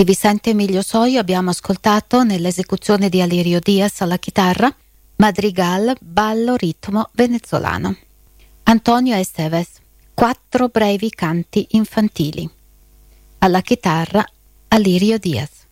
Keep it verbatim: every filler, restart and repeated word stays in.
Di Vicente Emilio Soio abbiamo ascoltato, nell'esecuzione di Alirio Diaz alla chitarra, Madrigal, ballo ritmo venezolano. Antonio Esteves, quattro brevi canti infantili. Alla chitarra Alirio Diaz.